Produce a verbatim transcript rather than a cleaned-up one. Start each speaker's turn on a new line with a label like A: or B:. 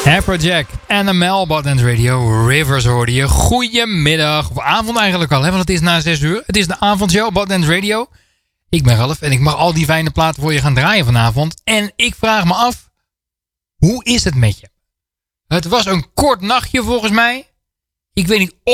A: Afrojack en de Melbourne Radio Rivers hoorde je. Goedemiddag, of avond eigenlijk al, hè? Want het is na zes uur. Het is de avondshow, Badlands Radio. Ik ben Ralf en ik mag al die fijne platen voor je gaan draaien vanavond. En ik vraag me af, hoe is het met je? Het was een kort nachtje volgens mij. Ik weet niet